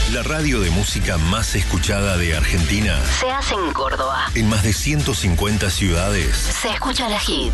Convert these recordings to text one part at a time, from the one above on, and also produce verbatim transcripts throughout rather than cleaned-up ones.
La radio de música más escuchada de Argentina se hace en Córdoba. En más de ciento cincuenta ciudades. Se escucha la hit.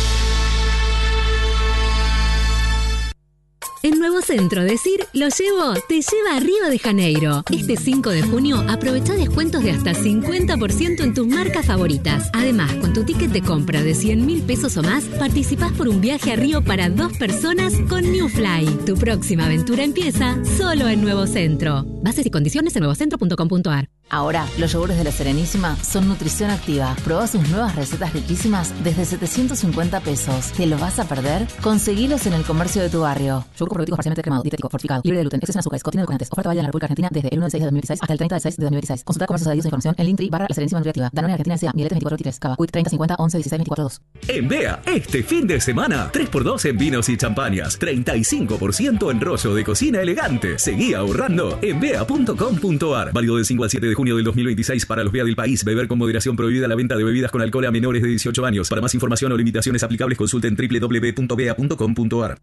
En Nuevo Centro, decir lo llevo te lleva a Río de Janeiro. Este cinco de junio aprovecha descuentos de hasta cincuenta por ciento en tus marcas favoritas. Además, con tu ticket de compra de cien mil pesos o más, participás por un viaje a Río para dos personas con New Fly. Tu próxima aventura empieza solo en Nuevo Centro. Bases y condiciones en nuevocentro punto com punto a r. Ahora, los yogures de La Serenísima son nutrición activa. Probá sus nuevas recetas riquísimas desde setecientos cincuenta pesos. ¿Te lo vas a perder? Conseguilos en el comercio de tu barrio. Yogur probiótico parcialmente cremado, dietético, fortificado, libre de gluten, exceso en azúcares, contiene edulcorantes. Oferta válida en la República Argentina desde el uno de seis de dos mil dieciséis hasta el treinta de seis de dos mil veintiséis. Consulta comercios adheridos e información en Linktree barra La Serenísima Nutriactiva. Danone Argentina S A, Mieletes veinticuatro veintitrés, Cava, Quick treinta cincuenta once dieciséis veinticuatro dos. En Bea, este fin de semana, tres por dos en vinos y champañas, treinta y cinco por ciento en rollo de cocina elegante. Seguí ahorrando en bea punto com punto a r. Válido del cinco al siete de junio del dos mil veintiséis para los Bea del país. Beber con moderación. Prohibida la venta de bebidas con alcohol a menores de dieciocho años. Para más información o limitaciones aplicables, consulten doble u doble u doble u punto bea punto com punto a r.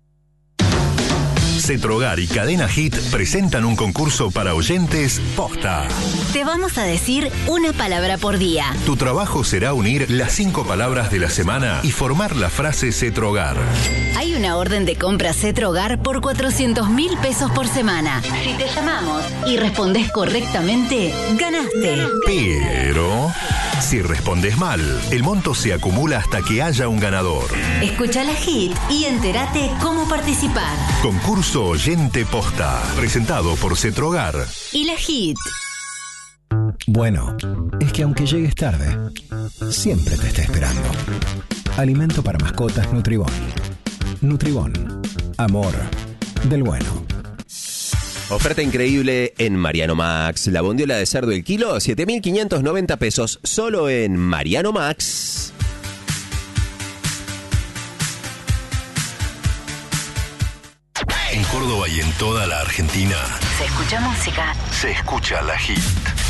Cetrogar y Cadena Hit presentan un concurso para oyentes posta. Te vamos a decir una palabra por día. Tu trabajo será unir las cinco palabras de la semana y formar la frase Cetrogar. Hay una orden de compra Cetrogar por cuatrocientos mil pesos por semana. Si te llamamos y respondes correctamente, ganaste. Pero si respondes mal, el monto se acumula hasta que haya un ganador. Escucha la hit y entérate cómo participar. Concurso Oyente Posta, presentado por Cetrogar y la hit. Bueno, es que aunque llegues tarde, siempre te está esperando. Alimento para mascotas Nutribón. Nutribón, amor del bueno. Oferta increíble en Mariano Max. La bondiola de cerdo el kilo, siete mil quinientos noventa pesos. Solo en Mariano Max. En Córdoba y en toda la Argentina Se escucha música. se escucha la hit.